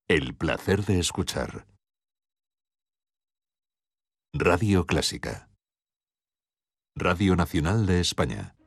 El placer de escuchar. Radio Clásica. Radio Nacional de España.